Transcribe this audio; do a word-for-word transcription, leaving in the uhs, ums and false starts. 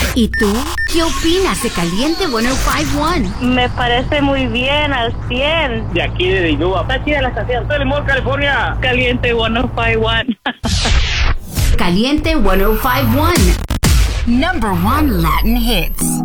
¿Y tú? ¿Qué opinas de Caliente ciento cincuenta y uno? Me parece muy bien, al cien. De aquí de Dinúa. Está chida la estación. Todo el mundo, California. Caliente ciento cincuenta y uno. Caliente ciento cincuenta y uno. Number one Latin hits.